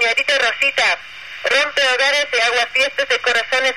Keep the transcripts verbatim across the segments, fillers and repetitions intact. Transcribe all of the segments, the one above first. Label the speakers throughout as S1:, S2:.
S1: señorita Rosita. Rompe hogares y agua fiestas de corazones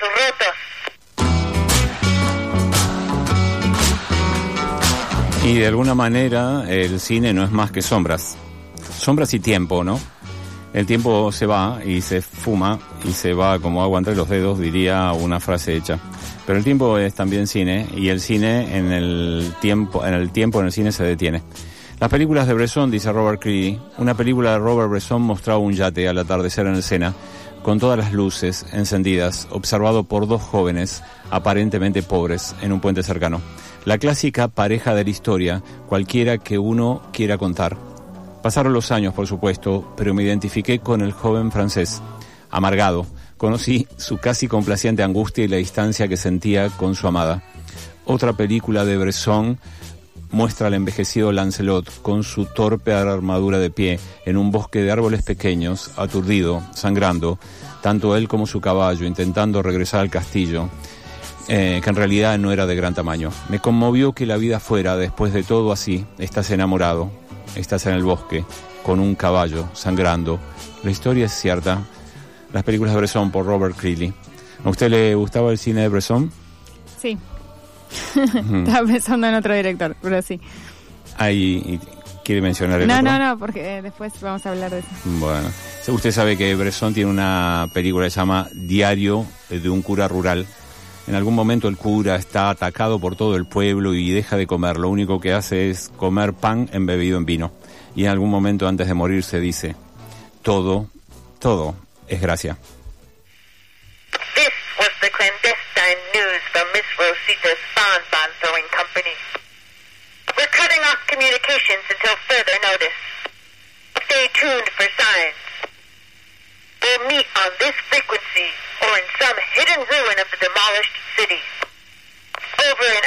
S1: rotos.
S2: Y de alguna manera el cine no es más que sombras. Sombras y tiempo, ¿no? El tiempo se va y se fuma y se va como agua entre los dedos, diría una frase hecha. Pero el tiempo es también cine, y el cine en el tiempo, en el tiempo en el cine se detiene. Las películas de Bresson, dice Robert Creedy, una película de Robert Bresson mostraba un yate al atardecer en el Sena, con todas las luces encendidas, observado por dos jóvenes aparentemente pobres en un puente cercano. La clásica pareja de la historia, cualquiera que uno quiera contar. Pasaron los años, por supuesto, pero me identifiqué con el joven francés, amargado. Conocí su casi complaciente angustia y la distancia que sentía con su amada. Otra película de Bresson muestra al envejecido Lancelot con su torpe armadura de pie en un bosque de árboles pequeños, aturdido, sangrando, tanto él como su caballo, intentando regresar al castillo, eh, que en realidad no era de gran tamaño. Me conmovió que la vida fuera, después de todo así. Estás enamorado, estás en el bosque, con un caballo, sangrando. La historia es cierta. Las películas de Bresson por Robert Creedy. ¿A usted le gustaba el cine de Bresson?
S3: Sí. Estaba pensando en otro director, pero sí.
S2: Ahí, ¿quiere mencionar el
S3: no,
S2: otro?
S3: No, no, porque después vamos a hablar de eso.
S2: Bueno, usted sabe que Bresson tiene una película que se llama Diario de un cura rural. En algún momento el cura está atacado por todo el pueblo y deja de comer. Lo único que hace es comer pan embebido en vino. Y en algún momento antes de morirse dice, todo, todo es gracia.
S1: This was the clandestine news from Miss Rosita's Bonbon Throwing Company. We're cutting off communications until further notice. Stay tuned for signs. We'll meet on this frequency or in some hidden ruin of the demolished city. Over and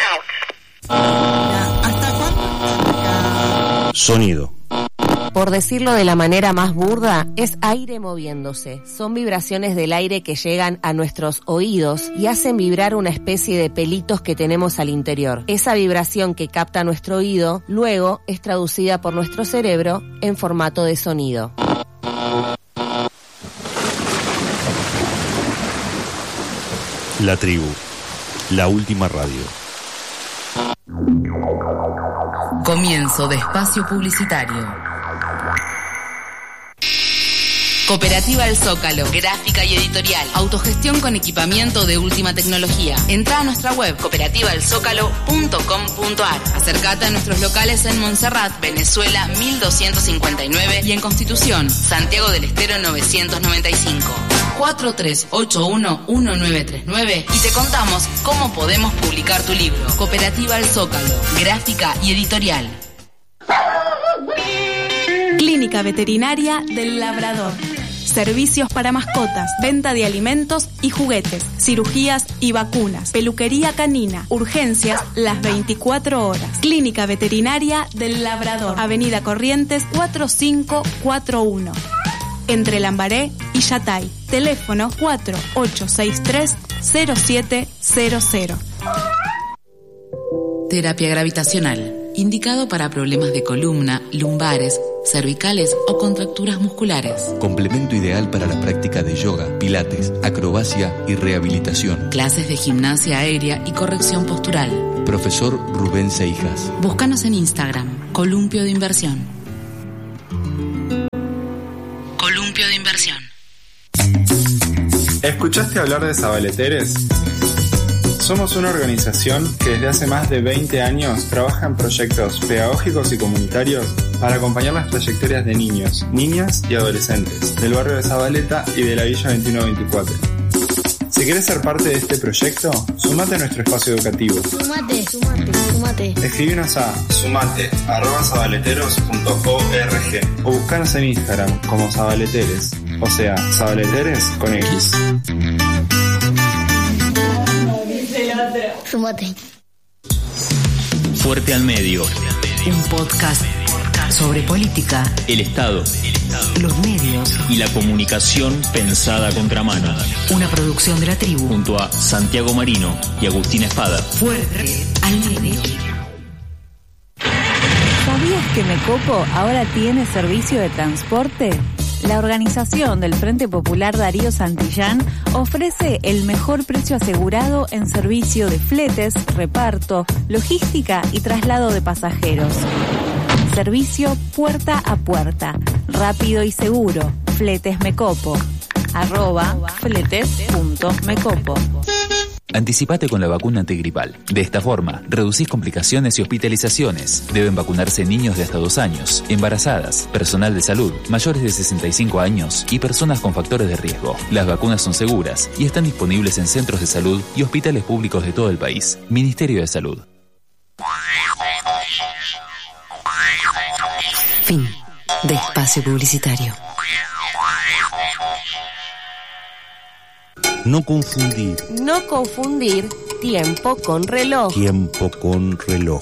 S1: out.
S4: ¿Hasta cuándo?
S5: Sonido.
S6: Por decirlo de la manera más burda, es aire moviéndose. Son vibraciones del aire que llegan a nuestros oídos y hacen vibrar una especie de pelitos que tenemos al interior. Esa vibración que capta nuestro oído, luego es traducida por nuestro cerebro en formato de sonido.
S5: La tribu, la última radio.
S7: Comienzo de espacio publicitario. Cooperativa El Zócalo, gráfica y editorial, autogestión con equipamiento de última tecnología. Entra a nuestra web cooperativa el zócalo punto com punto a r. Acercate a nuestros locales en Montserrat, Venezuela mil doscientos cincuenta y nueve y en Constitución, Santiago del Estero novecientos noventa y cinco. cuatro tres ocho uno uno nueve tres nueve y te contamos cómo podemos publicar tu libro. Cooperativa El Zócalo, gráfica y editorial.
S8: Clínica Veterinaria del Labrador. Servicios para mascotas, venta de alimentos y juguetes, cirugías y vacunas, peluquería canina, urgencias las veinticuatro horas. Clínica Veterinaria del Labrador, Avenida Corrientes cuatro cinco cuatro uno. Entre Lambaré y Yatay. Teléfono cuatro ocho seis tres cero siete cero cero.
S7: Terapia gravitacional, indicado para problemas de columna, lumbares, cervicales o contracturas musculares.
S9: Complemento ideal para la práctica de yoga, pilates, acrobacia y rehabilitación.
S7: Clases de gimnasia aérea y corrección postural.
S9: Profesor Rubén Seijas.
S7: Búscanos en Instagram, Columpio de Inversión. Columpio de Inversión.
S10: ¿Escuchaste hablar de Sabaleteres? Somos una organización que desde hace más de veinte años trabaja en proyectos pedagógicos y comunitarios para acompañar las trayectorias de niños, niñas y adolescentes del barrio de Zabaleta y de la Villa veintiuno veinticuatro. Si quieres ser parte de este proyecto, sumate a nuestro espacio educativo.
S11: Sumate, sumate, sumate.
S10: Escribinos a sumate arroba zabaleteros punto org o buscanos en Instagram como Zabaleteres, o sea, Zabaleteres con X.
S11: Sumate.
S12: Fuerte al medio.
S7: Un podcast sobre política,
S12: El Estado,
S7: los medios
S12: y la comunicación pensada a contramano.
S7: Una producción de la tribu
S12: junto a Santiago Marino y Agustina Espada.
S7: Fuerte al medio.
S13: ¿Sabías que Mecoco ahora tiene servicio de transporte? La organización del Frente Popular Darío Santillán ofrece el mejor precio asegurado en servicio de fletes, reparto, logística y traslado de pasajeros. Servicio puerta a puerta, rápido y seguro. Fletes Mecopo. Arroba fletes punto mecopo.
S14: Anticipate con la vacuna antigripal. De esta forma, reducís complicaciones y hospitalizaciones. Deben vacunarse niños de hasta dos años, embarazadas, personal de salud, mayores de sesenta y cinco años y personas con factores de riesgo. Las vacunas son seguras y están disponibles en centros de salud y hospitales públicos de todo el país. Ministerio de Salud.
S15: Fin de espacio publicitario.
S5: No confundir.
S6: No confundir tiempo con reloj.
S5: Tiempo con reloj.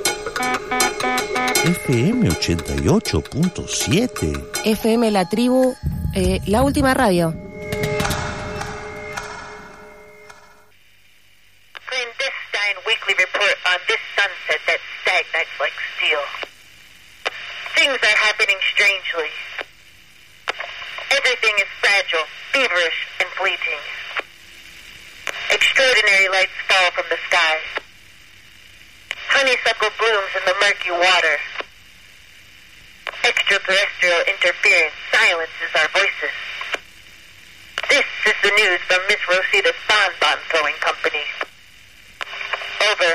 S5: F M ochenta y ocho punto siete.
S6: F M La Tribu, eh, la última radio.
S1: Clandestine weekly report on this sunset that stagnates like steel. Things are happening strangely. Everything is fragile, feverish, and fleeting. Extraordinary lights fall from the sky. Honeysuckle blooms in the murky water. Extraterrestrial interference silences our voices. This is the news from Miss Rosita's Bonbon Throwing Company. Over.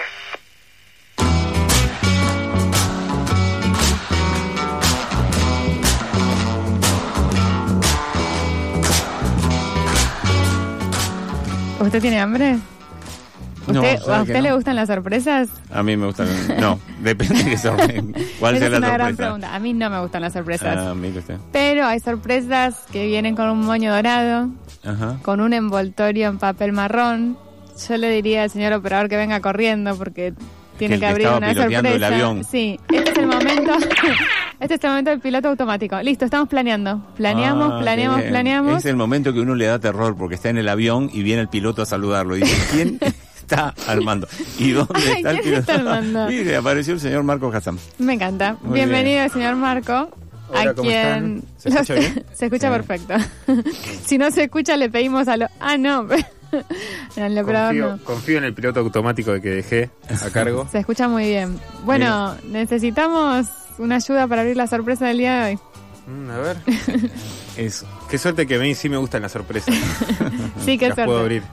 S3: ¿Usted tiene hambre? ¿Usted,
S2: No,
S3: ¿A usted
S2: no.
S3: le gustan las sorpresas?
S2: A mí me gustan. No, depende de qué sorpresa. ¿Cuál
S3: Esa
S2: sea
S3: es
S2: la
S3: una gran
S2: sorpresa?
S3: pregunta. A mí no me gustan las sorpresas.
S2: Ah, mire usted.
S3: Pero hay sorpresas que vienen con un moño dorado,
S2: Ajá.
S3: con un envoltorio en papel marrón. Yo le diría al señor operador que venga corriendo porque tiene
S2: Que
S3: que,
S2: el que
S3: abrir
S2: estaba
S3: una
S2: piloteando
S3: sorpresa.
S2: el avión.
S3: Sí, este es el momento. Este es el momento del piloto automático. Listo, estamos planeando. Planeamos,
S2: Ah,
S3: planeamos,
S2: qué bien.
S3: planeamos.
S2: Es el momento que uno le da terror porque está en el avión y viene el piloto a saludarlo. Y dice, ¿quién está armando? ¿Y dónde
S3: Ay,
S2: está el
S3: ¿quién
S2: piloto?
S3: está armando?
S2: Y le apareció el señor Marco Hassan.
S3: Me encanta.
S2: Muy
S3: Bienvenido, señor Marco.
S2: Hola,
S3: a
S2: ¿cómo
S3: quien
S2: están? ¿Se escucha bien?
S3: se escucha
S2: Sí.
S3: perfecto. Si no se escucha, le pedimos a lo. Ah, no. En el operador
S16: Confío,
S3: no.
S16: confío en el piloto automático que dejé a cargo.
S3: Se escucha muy bien. Bueno, necesitamos una ayuda para abrir la sorpresa del día de hoy.
S16: Mm, a ver.
S2: Eso.
S16: Qué suerte que a mí sí me gustan las sorpresas.
S3: Sí, qué
S16: Las
S3: suerte.
S16: puedo abrir.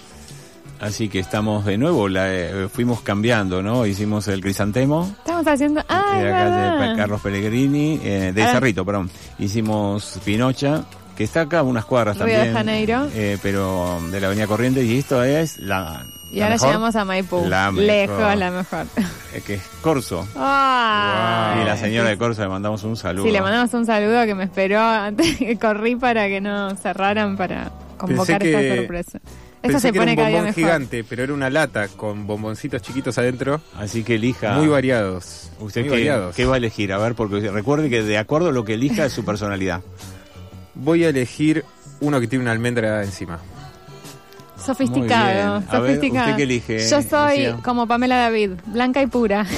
S2: Así que estamos de nuevo, la, eh, fuimos cambiando, ¿no? Hicimos el crisantemo
S3: Estamos haciendo. Ah,
S2: de
S3: es
S2: la calle
S3: verdad.
S2: Pa- Carlos Pellegrini, eh, de
S3: Ahora-
S2: Cerrito, perdón. Hicimos Pinocha, que está acá a unas cuadras
S3: Río de
S2: también.
S3: Janeiro.
S2: eh, pero de la Avenida Corrientes, y esto es la.
S3: Y
S2: la
S3: ahora
S2: mejor,
S3: llegamos a Maipú.
S2: La mejor.
S3: Lejos, la mejor.
S2: eh, que es Corso.
S3: Ah,
S2: Y la señora de Corso le mandamos un saludo.
S3: Sí, le mandamos un saludo que me esperó antes que corrí para que no cerraran para convocar
S16: Pensé que-
S3: esta sorpresa. Eso
S16: Pensé
S3: se
S16: que
S3: pone
S16: era
S3: cada
S16: un
S3: día
S16: bombón
S3: mejor.
S16: gigante, pero era una lata con bomboncitos chiquitos adentro.
S2: Así que elija.
S16: Muy variados.
S2: ¿Usted
S16: muy
S2: qué,
S16: variados.
S2: qué va a elegir? A ver, porque recuerde que de acuerdo a lo que elija es su personalidad.
S16: Voy a elegir uno que tiene una almendra encima.
S3: Sofisticado,
S2: Muy bien. A ver,
S3: sofisticado.
S2: ¿usted qué elige,
S3: Yo soy
S2: Lucía?
S3: como Pamela David, blanca y pura.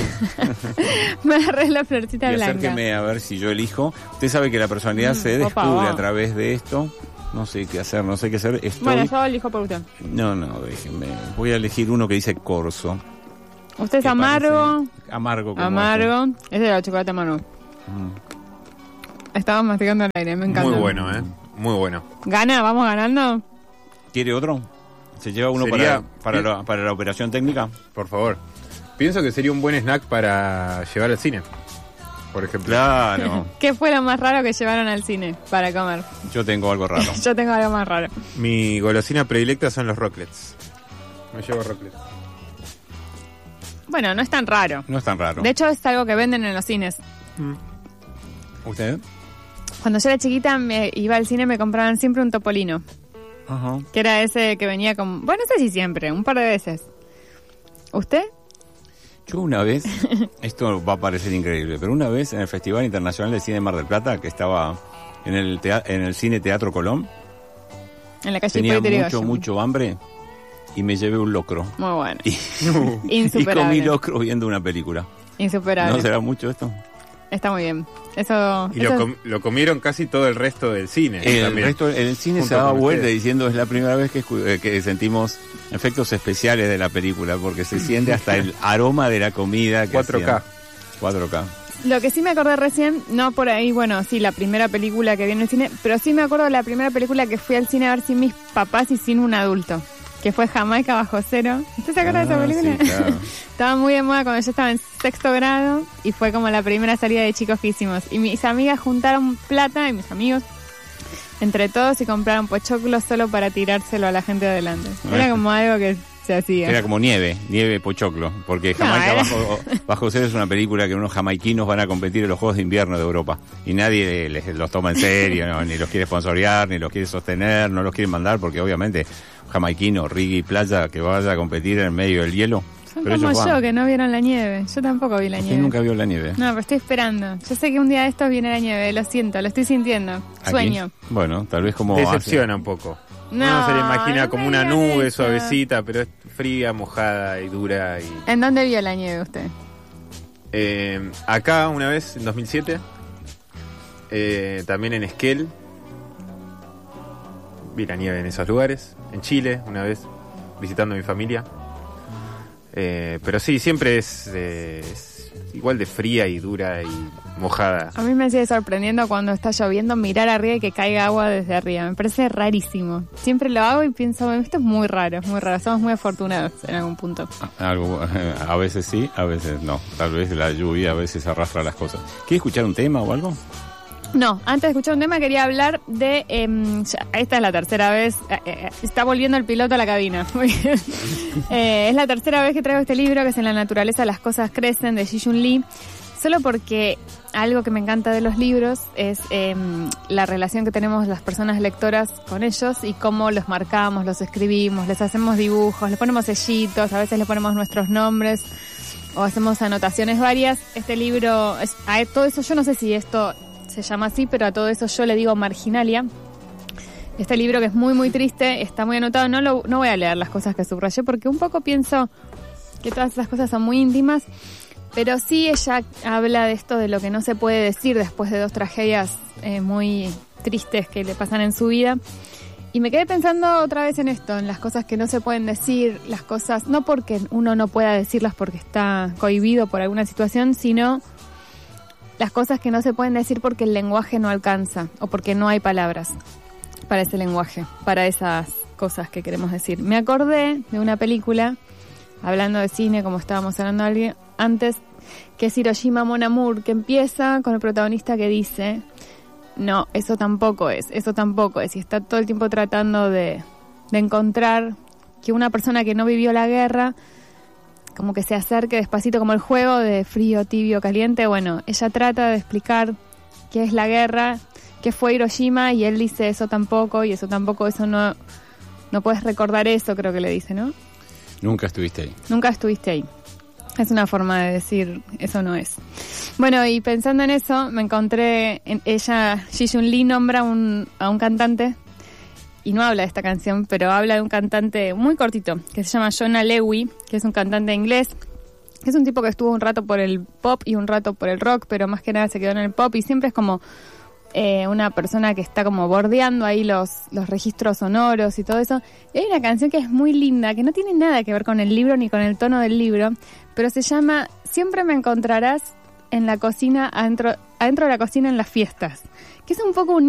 S3: Me agarré la florcita
S2: Y
S3: blanca.
S2: acérqueme a ver si yo elijo. Usted sabe que la personalidad
S3: Mm,
S2: se
S3: opa,
S2: descubre
S3: va.
S2: a través de esto. No sé qué hacer, no sé qué hacer. Estoy...
S3: Bueno, yo elijo por usted.
S2: No, no, déjeme. Voy a elegir uno que dice Corso.
S3: Usted es
S2: ¿Qué
S3: amargo.
S2: parece? Amargo. como
S3: Amargo. Ese es el chocolate amargo.
S2: esto. Mm.
S3: Estaba masticando el aire, me encanta.
S16: Muy bueno, ¿eh? Muy bueno.
S3: ¿Gana? ¿Vamos ganando?
S2: ¿Quiere otro? ¿Se lleva uno
S16: Sería-
S2: para, para, la, para la operación técnica?
S16: Por favor. Pienso que sería un buen snack para llevar al cine. Por ejemplo.
S2: Claro.
S3: ¿Qué fue lo más raro que llevaron al cine para comer?
S2: Yo tengo algo raro.
S3: Yo tengo algo más raro.
S16: Mi golosina predilecta son los rocklets. Me llevo rocklets.
S3: Bueno, no es tan raro.
S2: No es tan raro.
S3: De hecho, es algo que venden en los cines.
S2: ¿Usted?
S3: Cuando yo era chiquita, me iba al cine, me compraban siempre un topolino.
S2: Ajá.
S3: Que era ese que venía con... Bueno, no sé si siempre, un par de veces. ¿Usted?
S2: Yo una vez, esto va a parecer increíble, pero una vez en el Festival Internacional de Cine de Mar del Plata, que estaba en el, tea- en el Cine Teatro Colón,
S3: En la calle
S2: tenía
S3: Hipólito
S2: mucho,
S3: Yrigoyen.
S2: mucho hambre y me llevé un locro.
S3: Muy bueno.
S2: Y, y
S3: Insuperable.
S2: comí locro viendo una película.
S3: Insuperable.
S2: ¿No será mucho esto?
S3: está muy bien. Eso,
S16: Y
S3: eso
S16: lo, com- lo comieron casi todo el resto del cine.
S2: El
S16: también.
S2: resto, el cine
S16: Junto
S2: se daba
S16: con
S2: vuelta
S16: ustedes.
S2: diciendo es la primera vez que, escu- eh, que sentimos efectos especiales de la película, porque se siente hasta el aroma de la comida. Que
S16: cuatro K.
S2: hacían. cuatro K.
S3: Lo que sí me acordé recién, no por ahí, bueno, sí, la primera película que vi en el cine, pero sí me acuerdo de la primera película que fui al cine a ver sin mis papás y sin un adulto, que fue Jamaica bajo cero. ¿Usted se acuerda
S2: Ah,
S3: de esa película?
S2: sí, claro.
S3: Estaba muy de moda cuando yo estaba en sexto grado y fue como la primera salida de chicos que hicimos. Y mis amigas juntaron plata y mis amigos entre todos y compraron pochoclos solo para tirárselo a la gente de adelante. Era como algo que se hacía.
S2: Era como nieve, nieve pochoclo, porque
S3: No,
S2: Jamaica
S3: era-
S2: bajo, bajo cero es una película que unos jamaiquinos van a competir en los Juegos de Invierno de Europa y nadie les, los toma en serio, ¿no? Ni los quiere sponsorear, ni los quiere sostener, no los quieren mandar porque obviamente jamaiquino, reggae, playa, que vaya a competir en medio del hielo.
S3: Son
S2: Pero
S3: como
S2: ellos
S3: yo,
S2: van.
S3: que no vieron la nieve. Yo tampoco vi la
S2: Usted
S3: nieve.
S2: nunca vio la nieve.
S3: No, pero estoy esperando. Yo sé que un día de estos viene la nieve, lo siento, lo estoy sintiendo.
S2: Aquí.
S3: Sueño.
S2: Bueno, tal vez como
S16: Decepciona un poco.
S3: No,
S16: Uno se le imagina
S3: no
S16: como
S3: me
S16: una
S3: digan
S16: nube
S3: eso.
S16: suavecita, pero es fría, mojada y dura. Y,
S3: ¿En dónde vio la nieve usted?
S16: eh, acá una vez, en dos mil siete, eh, también en Esquel, vi la nieve en esos lugares. En Chile, una vez, visitando a mi familia. Eh, pero sí, siempre es, eh, es igual de fría y dura y mojada.
S3: A mí me sigue sorprendiendo cuando está lloviendo mirar arriba y que caiga agua desde arriba. Me parece rarísimo. Siempre lo hago y pienso, esto es muy raro, es muy raro. Somos muy afortunados en algún punto.
S2: algo, a veces sí, a veces no. Tal vez la lluvia a veces arrastra las cosas. ¿Quiere escuchar un tema o algo?
S3: No, antes de escuchar un tema quería hablar de... Eh, ya, esta es la tercera vez. Eh, eh, está volviendo el piloto a la cabina. Muy bien. Eh, es la tercera vez que traigo este libro, que es En la naturaleza las cosas crecen, de Ji-Yun Lee. Solo porque algo que me encanta de los libros es eh, la relación que tenemos las personas lectoras con ellos y cómo los marcamos, los escribimos, les hacemos dibujos, les ponemos sellitos, a veces les ponemos nuestros nombres o hacemos anotaciones varias. Este libro, es, a todo eso, yo no sé si esto se llama así, pero a todo eso yo le digo marginalia. Este libro que es muy muy triste, está muy anotado, no, lo, no voy a leer las cosas que subrayé porque un poco pienso que todas esas cosas son muy íntimas. Pero sí ella habla de esto, de lo que no se puede decir después de dos tragedias eh, muy tristes que le pasan en su vida. Y me quedé pensando otra vez en esto, en las cosas que no se pueden decir, las cosas, no porque uno no pueda decirlas porque está cohibido por alguna situación, sino las cosas que no se pueden decir porque el lenguaje no alcanza o porque no hay palabras para ese lenguaje, para esas cosas que queremos decir. Me acordé de una película, hablando de cine, como estábamos hablando alguien antes, que es Hiroshima Mon Amour, que empieza con el protagonista que dice, no, eso tampoco es, eso tampoco es, y está todo el tiempo tratando de, de encontrar que una persona que no vivió la guerra, como que se acerque despacito, como el juego de frío, tibio, caliente. Bueno, ella trata de explicar qué es la guerra, qué fue Hiroshima, y él dice, eso tampoco, y eso tampoco, eso no, no puedes recordar eso, creo que le dice, ¿no?
S2: Nunca estuviste ahí.
S3: Nunca estuviste ahí. Es una forma de decir, eso no es. Bueno, y pensando en eso, me encontré, en ella, Ji-Yun Lee nombra un, a un cantante, y no habla de esta canción, pero habla de un cantante muy cortito, que se llama Jonah Lewy, que es un cantante inglés. Es un tipo que estuvo un rato por el pop y un rato por el rock, pero más que nada se quedó en el pop, y siempre es como eh, una persona que está como bordeando ahí los, los registros sonoros y todo eso. Y hay una canción que es muy linda, que no tiene nada que ver con el libro ni con el tono del libro, pero se llama Siempre me encontrarás en la cocina, adentro, adentro de la cocina en las fiestas, que es un poco un